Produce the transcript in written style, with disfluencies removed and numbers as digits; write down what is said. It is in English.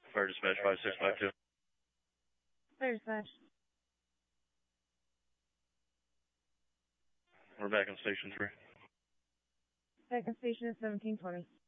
Fire dispatch 5652. Fire dispatch. We're back on station 3. Back on station at 1720.